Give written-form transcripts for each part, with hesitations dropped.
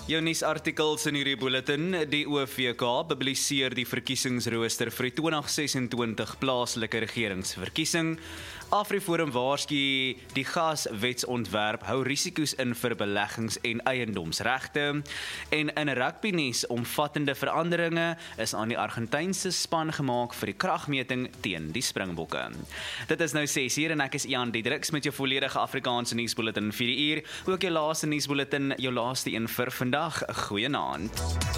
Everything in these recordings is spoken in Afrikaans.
Jou nuusartikels in hierdie bulletin, die OVK publiseer die verkiesingsrooster vir die 2026 plaaslike regeringsverkiesing. AfriForum waarsku die gaswetsontwerp hou risiko's in vir beleggings en eiendomsregte. En in rugby nuus, omvattende veranderinge is aan die Argentynse span gemaak vir die kragmeting teen die Springbokke. Dit is nou 6:00 en ek is Jan Diedriks met jou volledige Afrikaanse nuusbulletin vir die uur. Ook jou laaste nuusbulletin, jou laaste een vir vandag. Goeienaand.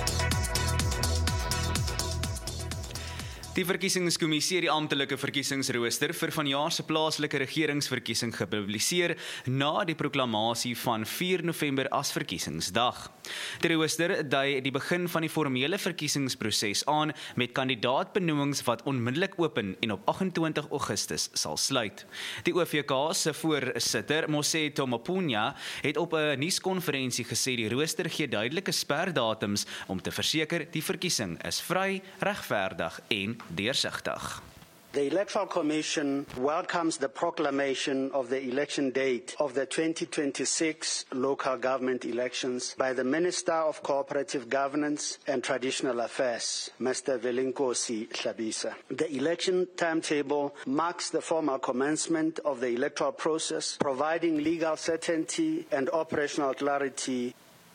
Die verkiesingskommissie het die amptelike verkiesingsrooster vir vanjaar se plaaslike regeringsverkiesing gepubliseer na die proklamasie van 4 November as verkiesingsdag. Die rooster dui die begin van die formele verkiesingsproses aan met kandidaatbenoemings wat onmiddellik open en op 28 Augustus sal sluit. Die OVK se voorsitter, Moseto Mapunya, het op 'n nuuskonferensie gesê die rooster gee duidelike sperdatums om te verseker die verkiesing is vry, regverdig en deursigtig. The Electoral Commission welcomes the proclamation of the election date of the 2026 local government elections by the Minister of Cooperative Governance and Traditional Affairs, Mr. Velinkosi Hlabisa. The election timetable marks the formal commencement of the electoral process, providing legal certainty and operational clarity.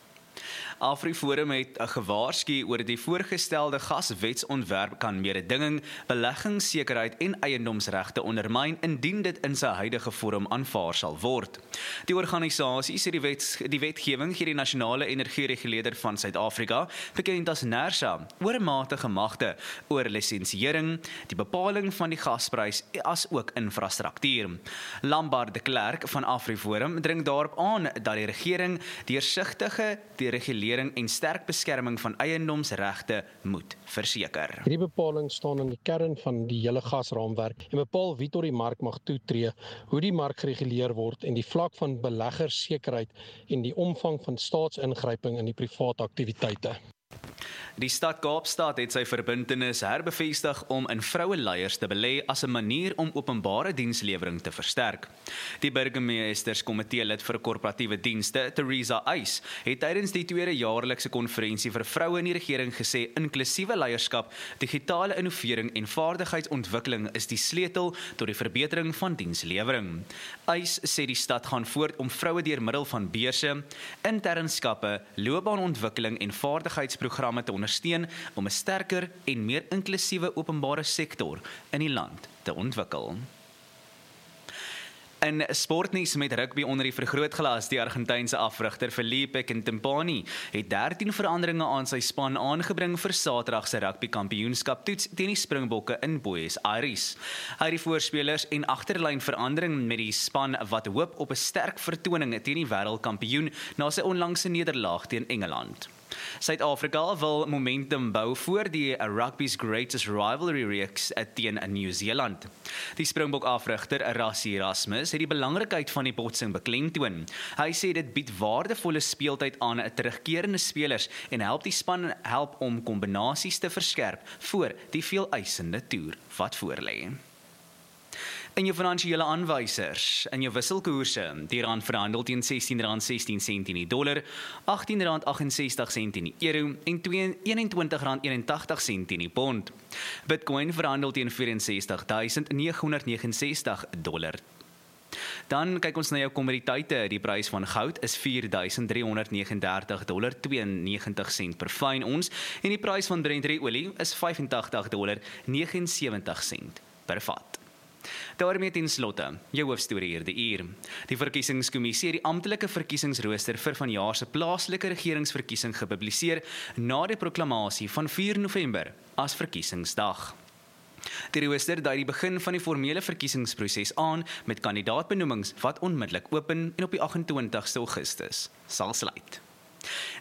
AfriForum het gewaarsku oor die voorgestelde gaswetsontwerp kan mededinging, beleggingssekerheid en eiendomsregte ondermyn indien dit in sy huidige vorm aanvaar sal word. Die organisasie sê die wetgewing gee die nasionale energiereguleerder van Suid-Afrika, bekend as NERSA, oormatige magte oor lisensiering, die bepaling van die gasprys as ook infrastruktuur. Lambert de Klerk van AfriForum dring daarop aan dat die regering deursigtige regulering en sterk beskerming van eiendomsregte moet verseker. Hierdie bepaling staan in die kern van die hele gasraamwerk en bepaal wie tot die mark mag toetree, hoe die mark gereguleer word en die vlak van beleggerssekerheid en die omvang van staatsingryping in die private aktiwiteite. Die stad Kaapstad het sy verbintenis herbevestig om in vroueleiers te belê as 'n manier om openbare dienslewering te versterk. Die burgemeesterskomitee lid vir korporatiewe dienste, Theresa Uys, het tydens die tweede jaarlikse konferensie vir vroue in die regering gesê inklusiewe leierskap, digitale innovering en vaardigheidsontwikkeling is die sleutel tot die verbetering van dienslewering. Uys sê die stad gaan voort om vroue deur middel van beurse, internskappe, loopbaanontwikkeling en vaardigheidsprogramme te ondersteun om 'n sterker en meer inklusiewe openbare sektor in die land te ontwikkel. In sportnuus met rugby onder die vergrootglas, die Argentynse afrigter Felipe Kentempani het 13 veranderinge aan sy span aangebring vir Saterdag se rugby kampioenskap toets teen die Springbokke in Buenos Aires. Hy het die voorspelers en agterlyn verandering met die span wat hoop op 'n sterk vertoning teen die wêreldkampioen na sy onlangse nederlaag teen Engeland. Suid-Afrika wil momentum bou voor die rugby's greatest rivalry reeks teen Nieu-Seeland. Die Springbok afrigter Rassie Erasmus het die belangrikheid van die botsing beklemtoon. Hy sê dit bied waardevolle speeltyd aan terugkerende spelers en help die span om kombinasies te verskerp voor die veeleisende toer wat voorlê. In jou finansiële aanwysers, in jou wisselkoerse, die rand verhandel teen R16.16 in die dollar, R18.68 in die euro en R21.81 in die pond. Bitcoin verhandel teen $64,969. Dan kyk ons na jou kommoditeite. Die prys van goud is $4.339.92 per fyn ons en die prys van Brent-olie is $85.79 per vat. Daarmee ten slotte, jou hoofstorie hierdie uur. Die verkiesingskommissie het die amptelike verkiesingsrooster vir vanjaar se plaaslike regeringsverkiesing gepubliseer na die proklamasie van 4 November as verkiesingsdag. Die rooster dui die begin van die formele verkiesingsproses aan met kandidaatbenoemings wat onmiddellik open en op die 28ste Augustus sal sluit.